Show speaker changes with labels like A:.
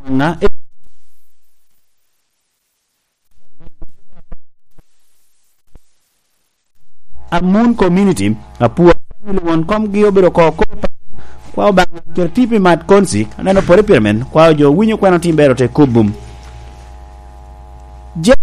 A: na Amun community a poor family won come gi obiro ko kwa ba tipi mat konsi neno pore pirmen kwa jo winyo kwa no timbero te kubum je